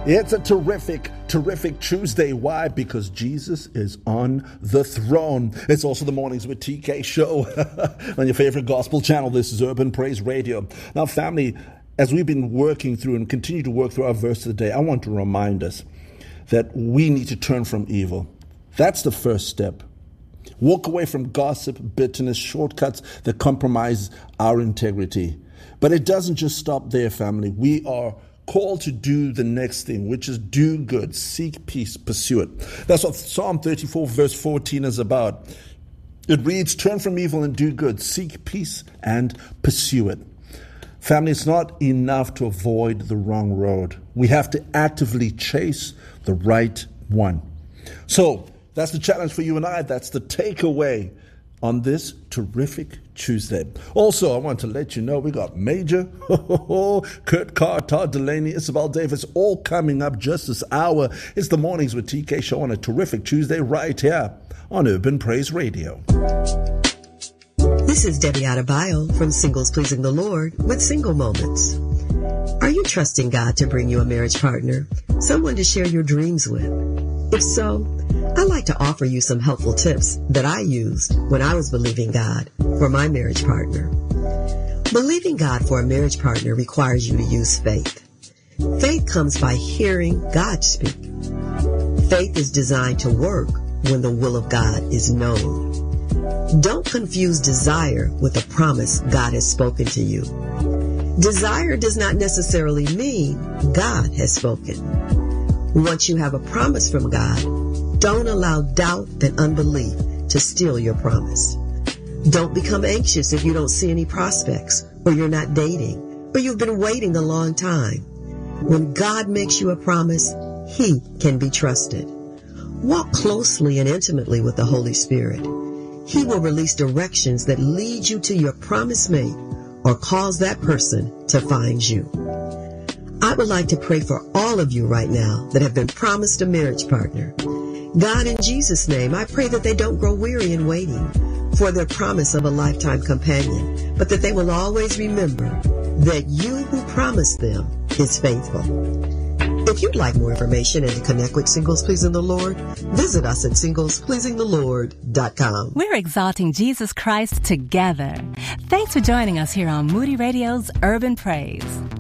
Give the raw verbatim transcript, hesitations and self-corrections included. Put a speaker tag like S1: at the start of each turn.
S1: It's a terrific, terrific Tuesday. Why? Because Jesus is on the throne. It's also the Mornings with T K show on your favorite gospel channel. This is Urban Praise Radio. Now, family, as we've been working through and continue to work through our verse of the day, I want to remind us that we need to turn from evil. That's the first step. Walk away from gossip, bitterness, shortcuts that compromise our integrity. But it doesn't just stop there, family. We are called to do the next thing, which is do good, seek peace, pursue it. That's what Psalm thirty-four verse fourteen is about. It reads, turn from evil and do good, seek peace and pursue it. Family, it's not enough to avoid the wrong road. We have to actively chase the right one. So that's the challenge for you and I. That's the takeaway on this terrific Tuesday. Also, I want to let you know we got Major, Kurt Carr, Todd Delaney, Isabel Davis, all coming up just this hour. It's the Mornings with T K show on a terrific Tuesday right here on Urban Praise Radio.
S2: This is Debbie Adebayo from Singles Pleasing the Lord with Single Moments. Are you trusting God to bring you a marriage partner, someone to share your dreams with? If so, I'd like to offer you some helpful tips that I used when I was believing God for my marriage partner. Believing God for a marriage partner requires you to use faith. Faith comes by hearing God speak. Faith is designed to work when the will of God is known. Don't confuse desire with a promise God has spoken to you. Desire does not necessarily mean God has spoken. Once you have a promise from God, don't allow doubt and unbelief to steal your promise. Don't become anxious if you don't see any prospects, or you're not dating, or you've been waiting a long time. When God makes you a promise, He can be trusted. Walk closely and intimately with the Holy Spirit. He will release directions that lead you to your promised mate or cause that person to find you. I would like to pray for all of you right now that have been promised a marriage partner. God, in Jesus' name, I pray that they don't grow weary in waiting for their promise of a lifetime companion, but that they will always remember that you who promised them is faithful. If you'd like more information and to connect with Singles Pleasing the Lord, visit us at singles pleasing the lord dot com.
S3: We're exalting Jesus Christ together. Thanks for joining us here on Moody Radio's Urban Praise.